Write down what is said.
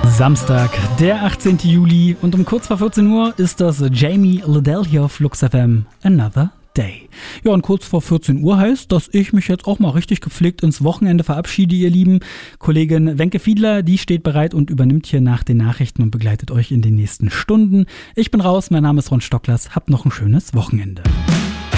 Samstag, der 18. Juli und um kurz vor 14 Uhr ist das Jamie Liddell hier auf Flux FM, Another Day. Ja, und kurz vor 14 Uhr heißt, dass ich mich jetzt auch mal richtig gepflegt ins Wochenende verabschiede, ihr Lieben. Kollegin Wenke Fiedler, die steht bereit und übernimmt hier nach den Nachrichten und begleitet euch in den nächsten Stunden. Ich bin raus, mein Name ist Ron Stocklers, habt noch ein schönes Wochenende.